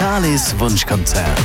Charlies Wunschkonzert.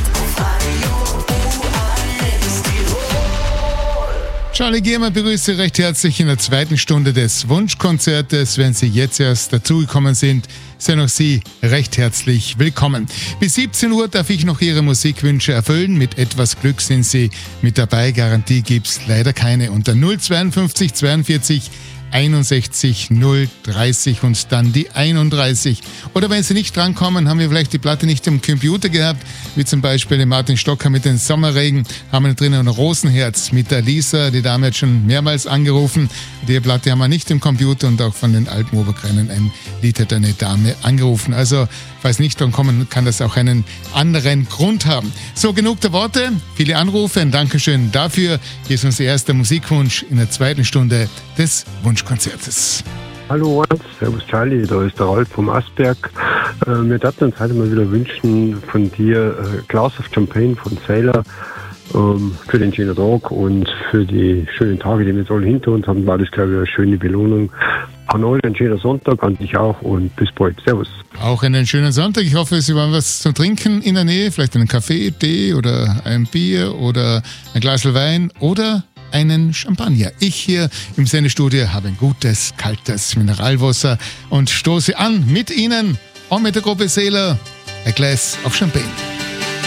Charlie Giermann begrüßt Sie recht herzlich in der zweiten Stunde des Wunschkonzertes. Wenn Sie jetzt erst dazugekommen sind, seien auch Sie recht herzlich willkommen. Bis 17 Uhr darf ich noch Ihre Musikwünsche erfüllen. Mit etwas Glück sind Sie mit dabei. Garantie gibt's leider keine. Unter 052 42 61 030 und dann die 31. Oder wenn Sie nicht drankommen, haben wir vielleicht die Platte nicht im Computer gehabt, wie zum Beispiel den Martin Stocker mit den Sommerregen, haben wir drinnen ein Rosenherz mit der Lisa, die Dame hat schon mehrmals angerufen. Die Platte haben wir nicht im Computer und auch von den alten Oberkreinen ein Lied hat eine Dame angerufen. Also, falls nicht drankommen, kann das auch einen anderen Grund haben. So, genug der Worte, viele Anrufe, ein Dankeschön dafür. Hier ist unser erster Musikwunsch in der zweiten Stunde des Wunschkonzertes. Hallo, servus Charlie, da ist der Ralf vom Asberg. Wir dachten uns heute mal wieder wünschen von dir Glass of Champagne von Sailor für den schönen Tag und für die schönen Tage, die wir jetzt alle hinter uns haben, war das, glaube ich, eine schöne Belohnung. An alle einen schönen Sonntag, an dich auch und bis bald. Servus. Auch einen schönen Sonntag. Ich hoffe, Sie haben was zu trinken in der Nähe, vielleicht einen Kaffee, Tee oder ein Bier oder ein Glas Wein oder einen Champagner. Ich hier im Sendestudio habe ein gutes, kaltes Mineralwasser und stoße an mit Ihnen und mit der Gruppe Sailor, a glass of Champagne.